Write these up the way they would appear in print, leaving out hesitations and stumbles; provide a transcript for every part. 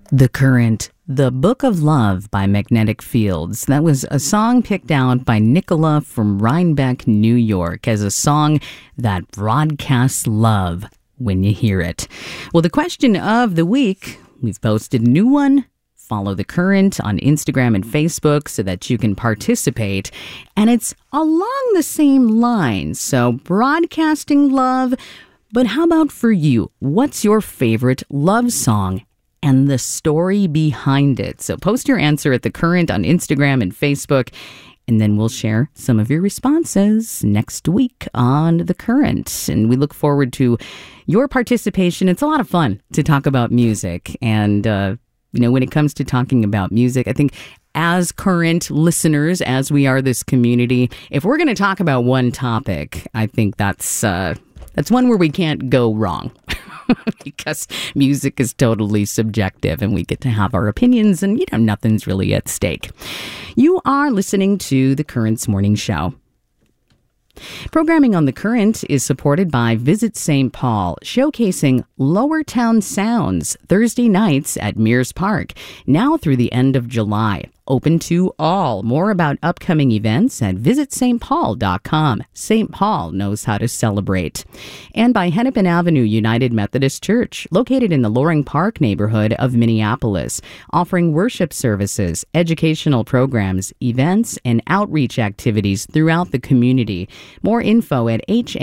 The Current, The Book of Love by Magnetic Fields. That was a song picked out by Nicola from Rhinebeck, New York, as a song that broadcasts love when you hear it. Well, the question of the week, we've posted a new one. Follow The Current on Instagram and Facebook so that you can participate. And it's along the same lines. So broadcasting love. But how about for you? What's your favorite love song and the story behind it? So post your answer at The Current on Instagram and Facebook, and then we'll share some of your responses next week on The Current. And we look forward to your participation. It's a lot of fun to talk about music. And, when it comes to talking about music, I think as current listeners, as we are this community, if we're going to talk about one topic, I think that's one where we can't go wrong. Because music is totally subjective and we get to have our opinions and, nothing's really at stake. You are listening to The Current's Morning Show. Programming on The Current is supported by Visit St. Paul, showcasing Lower Town sounds Thursday nights at Mears Park, now through the end of July. Open to all. More about upcoming events at visitstpaul.com. St. Paul knows how to celebrate. And by Hennepin Avenue United Methodist Church, located in the Loring Park neighborhood of Minneapolis, offering worship services, educational programs, events, and outreach activities throughout the community. More info at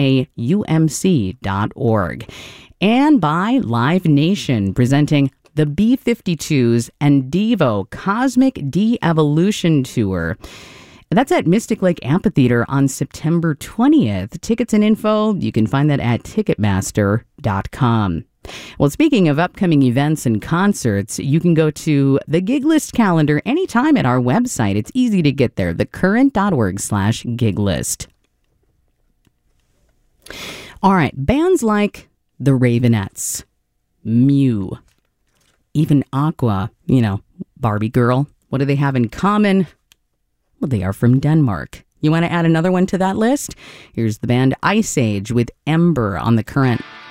haumc.org. And by Live Nation, presenting the B-52s and Devo Cosmic De-Evolution Tour. That's at Mystic Lake Amphitheater on September 20th. Tickets and info, you can find that at Ticketmaster.com. Well, speaking of upcoming events and concerts, you can go to the gig list calendar anytime at our website. It's easy to get there, thecurrent.org/gig list. All right, bands like the Ravenettes, Mew, even Aqua, Barbie Girl. What do they have in common? Well, they are from Denmark. You want to add another one to that list? Here's the band Ice Age with Ember on The Current.